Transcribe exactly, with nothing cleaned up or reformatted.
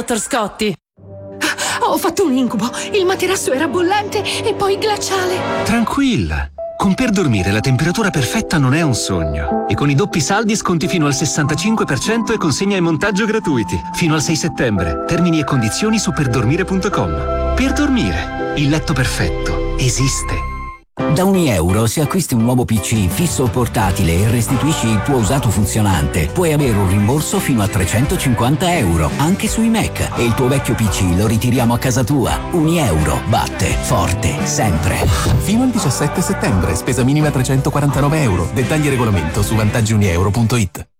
dottor Scotti? Ho fatto un incubo. Il materasso era bollente e poi glaciale. Tranquilla. Con Per Dormire la temperatura perfetta non è un sogno. E con i doppi saldi sconti fino al sessantacinque per cento e consegna e montaggio gratuiti. Fino al sei settembre. Termini e condizioni su perdormire punto com. Per Dormire. Il letto perfetto esiste. Da Unieuro, se acquisti un nuovo P C fisso o portatile e restituisci il tuo usato funzionante, puoi avere un rimborso fino a trecentocinquanta euro, anche sui Mac. E il tuo vecchio P C lo ritiriamo a casa tua. Unieuro batte forte sempre. Fino al diciassette settembre, spesa minima trecentoquarantanove euro. Dettagli e regolamento su vantaggi unieuro punto it.